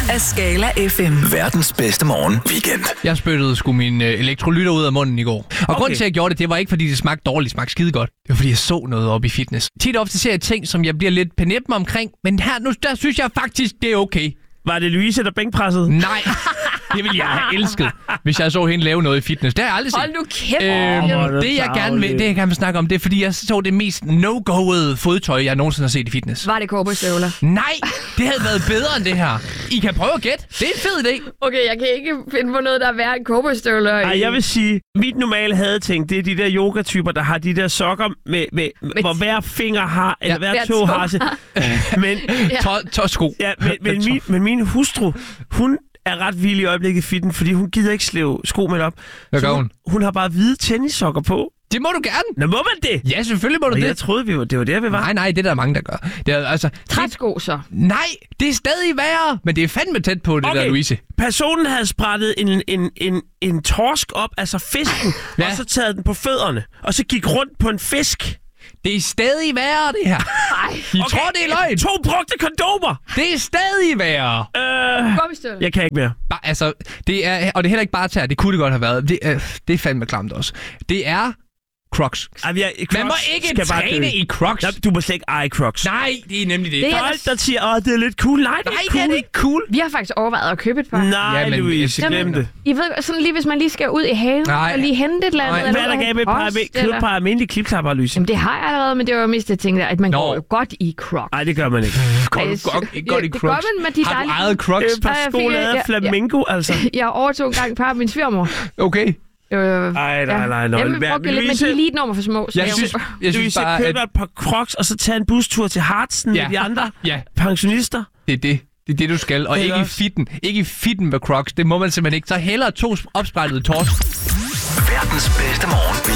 af Skala FM. Verdens bedste morgen weekend. Jeg spyttede sgu min elektrolytter ud af munden i går. Og grunden til, at jeg gjorde det, det var ikke, fordi det smagte dårligt. Det smagte skide godt. Det var, fordi jeg så noget op i fitness. Tit og ofte ser jeg ting, som jeg bliver lidt penippen omkring. Men her nu, der synes jeg faktisk, det er okay. Var det Louise, der bænkpressede? Nej, det ville jeg have elsket, hvis jeg så hende lave noget i fitness. Det har jeg aldrig set. Hold nu kæft. Det jeg gerne vil snakke om, det er, fordi jeg så det mest no-go'ede fodtøj, jeg nogensinde har set i fitness. Var det cowboystøvler? Nej, det havde været bedre end det her. I kan prøve at gætte. Det er en fed idé. Okay, jeg kan ikke finde på noget, der er værre end cowboystøvler. Ej, jeg vil sige, mit normale hadeting, det er de der yogatyper, der har de der sokker, hvor hver finger har, eller hver tog har. Men sko. Ja, men min hustru, hun er ret vild i øjeblikket i fitten, fordi hun gider ikke slæve sko med op. Hvad gør hun? Hun har bare hvide tennissokker på. Det må du gerne. Nå, må man det? Ja, selvfølgelig må du det. Jeg troede, det var der, vi var. Nej, det er der mange, der gør. Det er, altså, træsko så? Nej, det er stadig værre, men det er fandme tæt på det der, Louise. Personen havde sprættet en torsk op, altså fisken, og så taget den på fødderne, og så gik rundt på en fisk. Det er stadig værre, det her. I tror, det er løgn. 2 brugte kondomer. Det er stadig værre. Jeg kan ikke mere. Altså, det er, og det er heller ikke bare tær. Det kunne det godt have været. Det er fandme klamt også. Det er Crocs. Man må ikke træne i Crocs. Du må slet ikke eje Crocs. Nej, det er nemlig det. Folk, der siger, det er lidt cool. Nej, det er ikke cool. Vi har faktisk overvejet at købe et par. Nej, Louise, glem det. I ved, sådan lige hvis man lige skal ud i haven og lige hente et eller andet. Hvad er der gav med et par almindelige klipklapper, Louise? Jamen, det har jeg allerede, men det var mest det ting, at man går jo godt i Crocs. Nej, det gør man ikke. Går du godt i Crocs? Det gør man med de har du ejet Crocs? Et par sko lavet flamingo, altså. Jeg overtog en gang et par af min svigermor. Okay. Nej. Jamen, lidt, men de er lige et nummer for små. Jeg synes bare, køber et par Crocs, og så tage en bustur til Hartsen med de andre pensionister. Det er det. Det er det, du skal. Og ikke i fitten. Ikke i fitten med Crocs. Det må man simpelthen ikke. Så hellere 2 opsprættede torsk. Verdens bedste morgen